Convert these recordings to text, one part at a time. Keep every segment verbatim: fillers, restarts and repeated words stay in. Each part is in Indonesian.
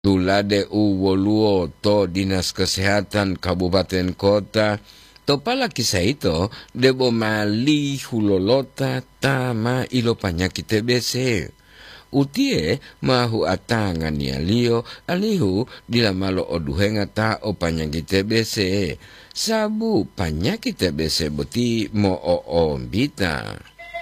tulade uwoluo to Dinas Kesehatan Kabupaten Kota, to pala kisah itu debo mali hulolota tama ilo panyakit T B C. Utie mahu atangan ni alio alihu dila malo oduhenga ta o panyakit T B C. Sabu panyakit T B C boti mo o ombita.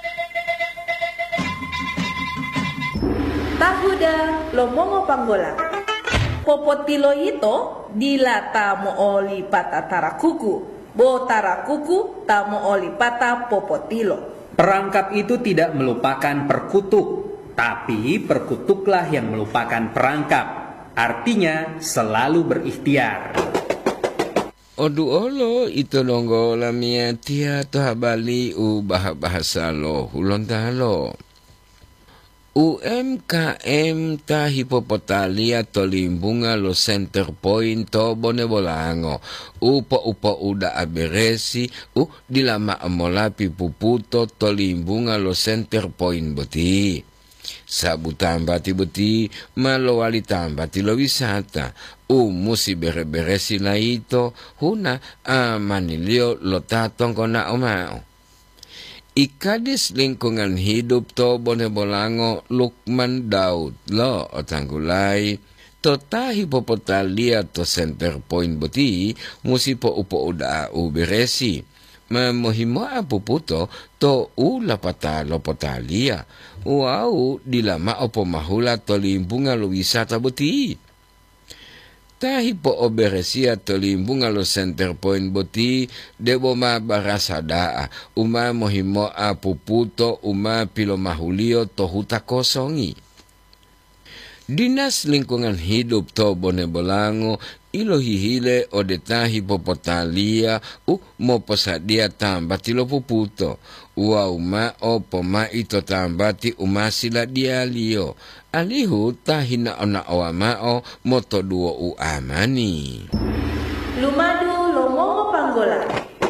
Tahuda lomongo panggola. Popotilo ito dila tamo oli pata tarakuku. Bo tarakuku tamo oli pata popotilo. Perangkap itu tidak melupakan perkutuk, tapi perkutuklah yang melupakan perangkap. Artinya selalu berikhtiar. Odu olo itu nonggo lamia tia to habali u bahasa lo hulon talo. U M K M ta hipopotalia to limbunga lo center point to Bonebolango. Upo upo uda aberesi u dilama amolapi puputo to limbunga lo center point boti. Sabu tambati boti malo wali tambati lo wisata. U musi bere-beresi na ito huna amanilio lo tatong kona omao. Ikadis lingkungan hidup to Bonebolango Lukman Daud lo otanggulai to ta hipopotalia to center point boti musi po upo uda u beresi mamohimo apuputo to u lapata lopotalia uau dilama opo mahula to limbunga lo wisata boti. Tahi po oberesia to limbunga lo center point boti debo ma barasa daa uma mohimo a puputo uma pilo mahulio to huta kosongi. Dinas Lingkungan Hidup to Bonebolango ilo hihile o deta hipopotalia u mo posadia tambati lo puputo ua uma o poma ito tambati uma sila dialio alihu tahina ona awamao moto duo u amani. Lumadu lomongo panggola.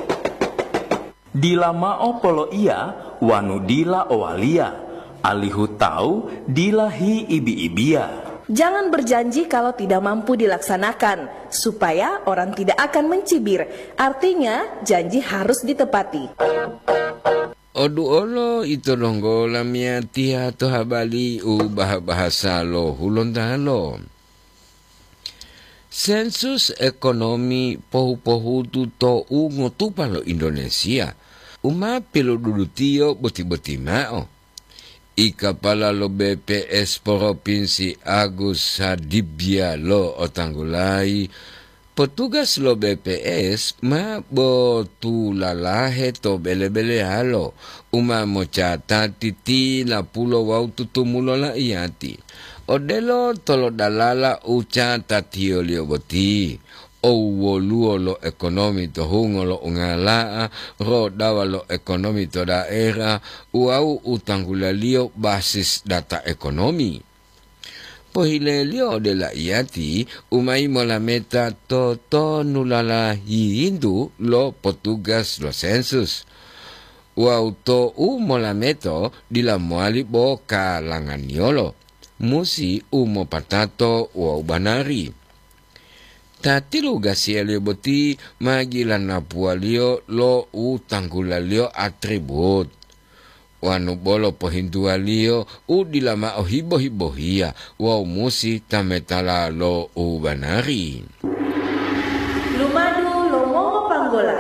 Dila mao polo ia wanu dila owalia alihu tau dilahi ibi-ibia. Jangan berjanji kalau tidak mampu dilaksanakan, supaya orang tidak akan mencibir. Artinya, janji harus ditepati. Odu olo itu nonggo lamia tia to habali u bahasa lo hulon talo. Sensus ekonomi pohu-pohu tu to u ngotupa lo Indonesia. Uma pilo dudutio boti-boti mao. Ika pala lo B P S Provinsi Agus Hadibia lo otanggulai. Petugas lo B P S ma botu lalahe to bele-bele halo. Uma mo catati ti la pulo wau tutumulo la iati. Odelo tolo dalala uca tatio lio boti. O woluo lo ekonomi to hungo lo ungalaa, ro dawa lo ekonomi to daerah, uau utanggulalio basis data ekonomi. Pohilelio de la iati, umai mola meta to to nulala hindu lo Portugas lo sensus. Uau to u mola meto di la moali bo kalanganiolo. Musi umo patato uau banari. Tatilu gasialio boti magilan napualio lo utanggulalio atribut. Wanu bolo pohintualio u dilama o hibo-hibohia wau musi tametala lo ubanari. Lumadu lomongo panggola.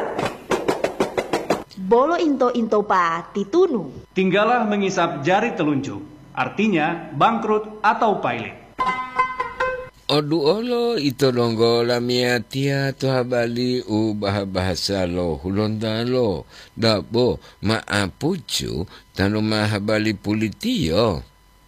Bolo into-into pa titunu. Tinggallah mengisap jari telunjuk, artinya bangkrut atau pailit. Odu olo ito nonggo lamia tia to habali u bahasa lo hulon talo. Dabo maapucu tano mahabali pulitio.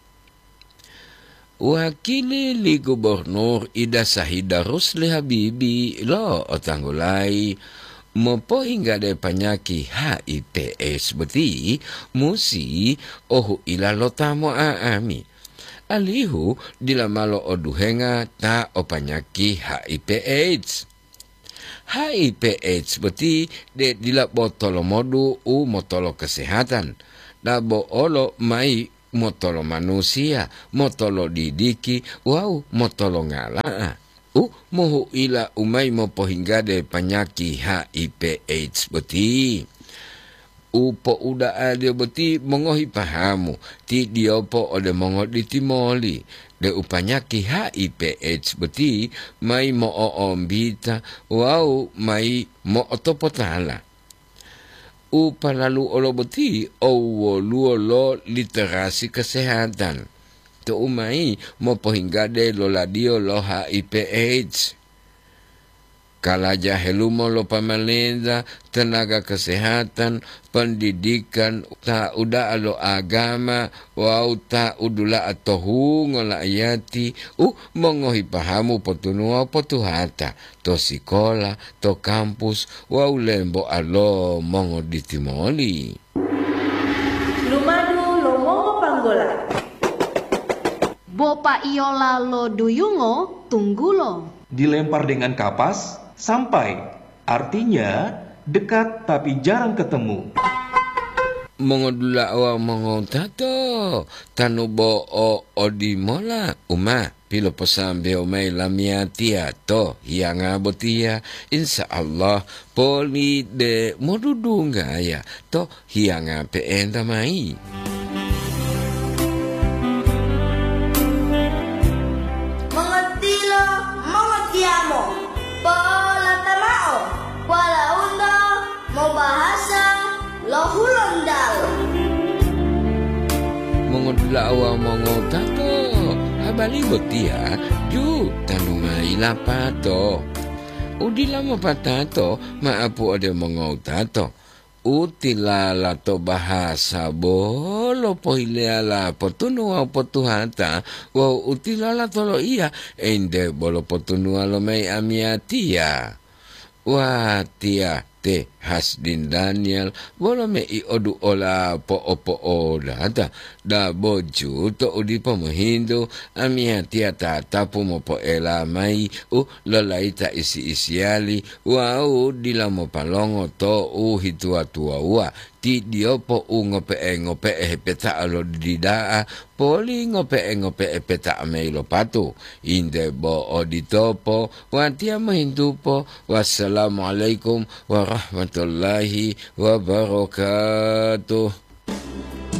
Wakili li gubernur Ida Sahida Rusli Habibi lo otanggulai. Mopo hingga de panyaki H I P S beti musi ohu ila lo tamo aami. Alihu dila malo oduhenga ta opanyaki H I P AIDS. H I P AIDS beti de dila botolo modu u motolo kesehatan. Dabo olo mai motolo manusia, motolo didiki, wow, motolo ngala. Uh, mohu ila umay mo pohingade panyaki H I V AIDS beti. Upo uda adio beti mongohi pahamu, ti diopo ode mongo di timoli. De upanyaki H I V AIDS beti, mai mo oombita, wow, mai mo otopotala. Upa lalu olo beti, owo luo lo literasi kesehatan. To umai mo pohingade lo ladio lo H I V AIDS. Kalaja helumo lo pamalenda, tenaga kesehatan, pendidikan, ta uda alo agama, wau ta udula atohu ngola ayati, u mongohi pahamu potunua potuhata, to sikola, to kampus, wau lembo alo mongo ditimoli. Lumadu lo mongo panggola. Bopa iola lo duyungo tunggulo. Dilempar dengan kapas, sampai. Artinya, dekat tapi jarang ketemu. Mongodula awa mongo tato, tanubo o odimola, uma, pilo posambe omay lamiatia to, hianga botia, insya Allah, poli de modudunga ya, to hianga peenda mai. Mengetilo, mengetiamo, polatamao, walaunda, mau bahasa, lohulondal. Mongodula awa mongo tato, abali botia, ju tanumai lapato. Udila mo patato, maapu ade mongo tato. Utilala to bahasa bolo pohileala potunua potuhata wa utilala tolo iya ende bolo potunua lo mei amiatia wa tia te Hasdin Daniel bolo mei odu ola po opo oda da boju to udi pomohindo amiatia ta tapu mo po ela mai u lolaita isi isiali wa u dilamo palongo to u hitua tua ua ti diopo u ngope e ngope e peta alo didaa poli ngope e ngope e peta ameilo patu inde bo oditopo watia mahindupo wassalamualaikum warahmatullahi wabarakatuh.